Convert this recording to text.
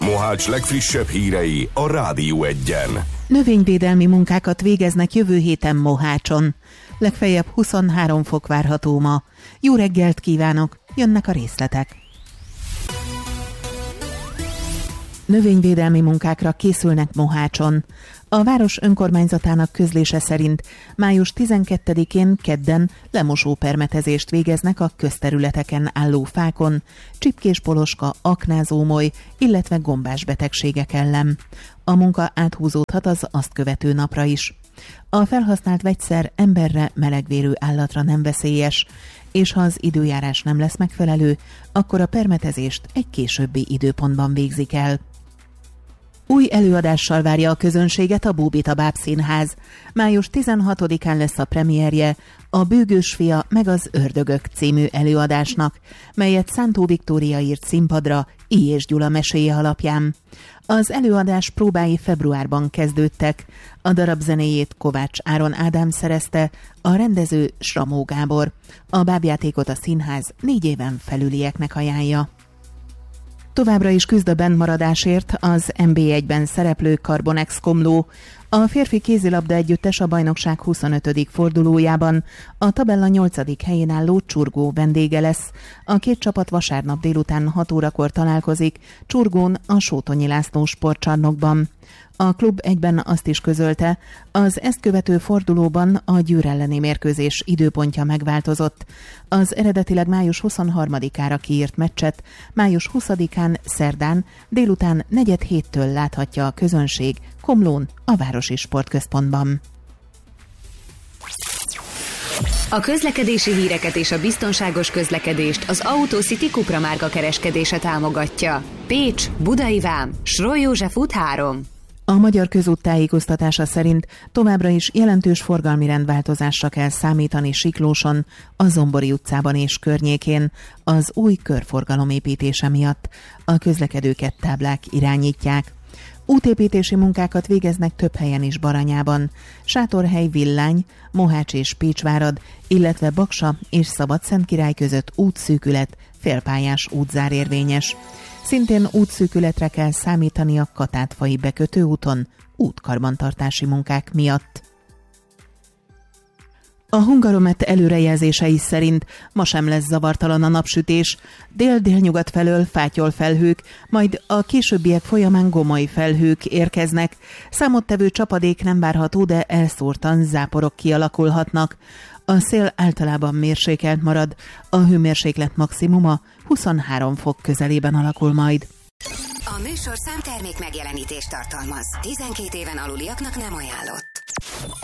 Mohács legfrissebb hírei a Rádió Egyen. Növényvédelmi munkákat végeznek jövő héten Mohácson. Legfeljebb 23 fok várható ma. Jó reggelt kívánok, jönnek a részletek. Növényvédelmi munkákra készülnek Mohácson. A város önkormányzatának közlése szerint május 12-én kedden lemosópermetezést végeznek a közterületeken álló fákon, csipkéspoloska, aknázómoly, illetve gombás betegségek ellen. A munka áthúzódhat az azt követő napra is. A felhasznált vegyszer emberre, melegvérű állatra nem veszélyes, és ha az időjárás nem lesz megfelelő, akkor a permetezést egy későbbi időpontban végzik el. Új előadással várja a közönséget a Bóbita Bábszínház. Május 16-án lesz a premierje a Bőgős fia meg az ördögök című előadásnak, melyet Szántó Viktória írt színpadra I. és Gyula meséje alapján. Az előadás próbái februárban kezdődtek. A darab zenéjét Kovács Áron Ádám szerezte, a rendező Sramó Gábor. A bábjátékot a színház 4 éven felülieknek ajánlja. Továbbra is küzd a bennmaradásért az NB1-ben szereplő Carbonex Komló. A férfi kézilabda együttes a bajnokság 25. fordulójában a tabella 8. helyén álló Csurgó vendége lesz. A két csapat vasárnap délután 6 órakor találkozik Csurgón a Sótonyi László sportcsarnokban. A klub egyben azt is közölte, az ezt követő fordulóban a Győr elleni mérkőzés időpontja megváltozott. Az eredetileg május 23-ára kiírt meccset május 20-án szerdán délután 4:07-től láthatja a közönség Komlón, a Városi Sportközpontban. A közlekedési híreket és a biztonságos közlekedést az Autocity Cupra márka kereskedése támogatja. Pécs, Budai Vám, Sroly József út 3. A Magyar Közút tájékoztatása szerint továbbra is jelentős forgalmi rendváltozásra kell számítani Siklóson, a Zombori utcában és környékén az új körforgalom építése miatt. A közlekedőket táblák irányítják. Útépítési munkákat végeznek több helyen is Baranyában. Sátorhely, Villány, Mohács és Pécsvárad, illetve Baksa és Szabadszentkirály között útszűkület, félpályás útzár érvényes. Szintén útszűkületre kell számítani a Katátfai bekötőúton útkarbantartási munkák miatt. A Hungaromet előrejelzései szerint ma sem lesz zavartalan a napsütés. Dél-délnyugat felől fátyol felhők, majd a későbbiek folyamán gomoly felhők érkeznek. Számottevő csapadék nem várható, de elszórtan záporok kialakulhatnak. A szél általában mérsékelt marad, a hőmérséklet maximuma 23 fok közelében alakul majd. A műsorszám termék megjelenítést tartalmaz. 12 éven aluliaknak nem ajánlott.